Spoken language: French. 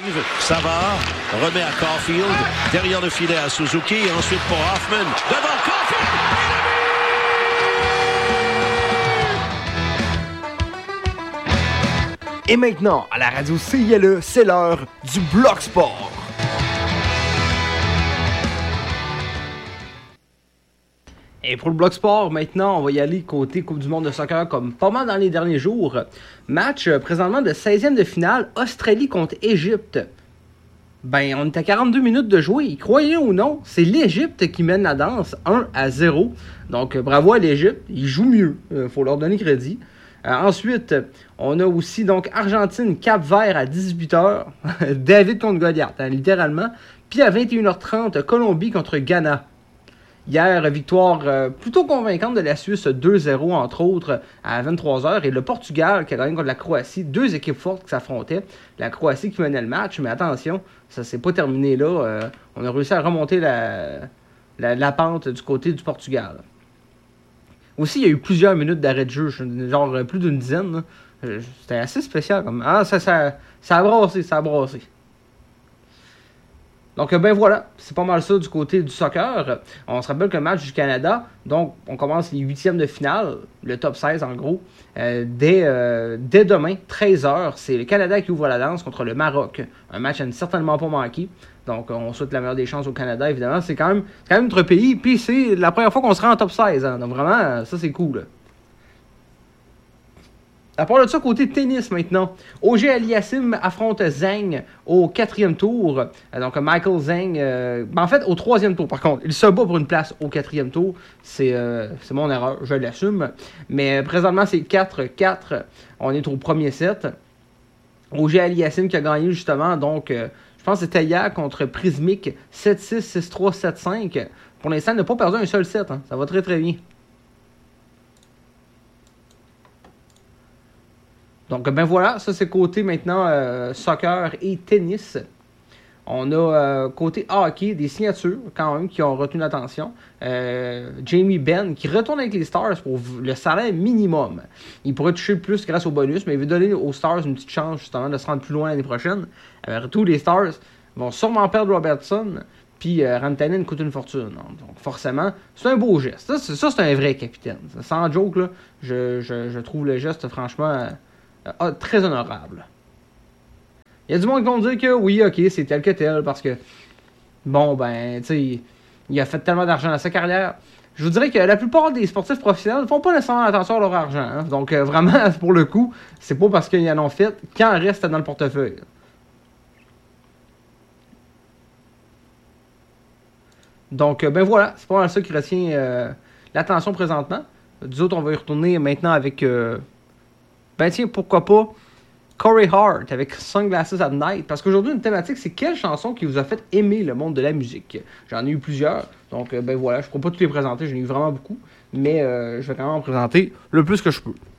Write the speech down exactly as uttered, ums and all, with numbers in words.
Savard remet à Caulfield, derrière le filet à Suzuki, et ensuite pour Hoffman, devant Caulfield! Et maintenant, à la radio C I L E, c'est l'heure du Bloc Sport. Et pour le Bloc Sport, maintenant, on va y aller côté Coupe du monde de soccer comme pas mal dans les derniers jours. Match euh, présentement de seizième de finale, Australie contre Égypte. Ben, on est à quarante-deux minutes de jouer. Croyez ou non, c'est l'Égypte qui mène la danse un à zéro. Donc, euh, bravo à l'Égypte. Ils jouent mieux. Il euh, faut leur donner crédit. Euh, ensuite, on a aussi donc Argentine, Cap-Vert à dix-huit heures. David contre Goliath, hein, littéralement. Puis à vingt et une heures trente, Colombie contre Ghana. Hier, victoire euh, plutôt convaincante de la Suisse deux zéro, entre autres, à vingt-trois heures. Et le Portugal qui a gagné contre la Croatie. Deux équipes fortes qui s'affrontaient. La Croatie qui menait le match. Mais attention, ça s'est pas terminé là. Euh, on a réussi à remonter la, la, la pente du côté du Portugal. Aussi, il y a eu plusieurs minutes d'arrêt de jeu, genre plus d'une dizaine. Là. C'était assez spécial. Comme ah, ça, ça, ça a brassé, ça a brassé. Donc, ben voilà, c'est pas mal ça du côté du soccer. On se rappelle que le match du Canada, donc on commence les huitièmes de finale, le top seize en gros, euh, dès, euh, dès demain, treize heures, c'est le Canada qui ouvre la danse contre le Maroc. Un match à ne certainement pas manquer. Donc, on souhaite la meilleure des chances au Canada, évidemment. C'est quand même, c'est quand même notre pays, puis c'est la première fois qu'on se rend en top seize. Hein. Donc, vraiment, ça, c'est cool. À part de ça, côté tennis maintenant, Auger Aliassime affronte Zhang au quatrième tour. Donc Michael Zhang, euh, ben en fait au troisième tour par contre, il se bat pour une place au quatrième tour. C'est, euh, c'est mon erreur, je l'assume. Mais présentement c'est quatre quatre, on est au premier set. Auger Aliassime qui a gagné justement, donc euh, je pense que c'était hier contre Prismic sept six, six trois, sept cinq. Pour l'instant il n'a pas perdu un seul set, hein. Ça va très très bien. Donc, ben voilà, ça c'est côté maintenant euh, soccer et tennis. On a euh, côté hockey des signatures quand même qui ont retenu l'attention. Euh, Jamie Benn qui retourne avec les Stars pour le salaire minimum. Il pourrait toucher plus grâce au bonus, mais il veut donner aux Stars une petite chance justement de se rendre plus loin l'année prochaine. Après tout, les Stars vont sûrement perdre Robertson, puis euh, Rantanen coûte une fortune. Donc forcément, c'est un beau geste. Ça, c'est, ça, c'est un vrai capitaine. Sans joke, là, je, je, je trouve le geste franchement... Euh, Ah, très honorable. Il y a du monde qui vont dire que oui, ok, c'est tel que tel, parce que, bon, ben, tu sais, il a fait tellement d'argent dans sa carrière. Je vous dirais que la plupart des sportifs professionnels ne font pas nécessairement attention à leur argent. Hein. Donc, euh, vraiment, pour le coup, c'est pas parce qu'ils en ont fait qu'il en reste dans le portefeuille. Donc, euh, ben voilà, c'est pas mal ça qui retient euh, l'attention présentement. Nous autres, on va y retourner maintenant avec... Euh, Ben tiens, pourquoi pas Corey Hart avec Sunglasses at Night. Parce qu'aujourd'hui, une thématique, c'est quelle chanson qui vous a fait aimer le monde de la musique. J'en ai eu plusieurs. Donc, ben voilà, je ne pourrais pas tous les présenter. J'en ai eu vraiment beaucoup. Mais euh, je vais quand même en présenter le plus que je peux.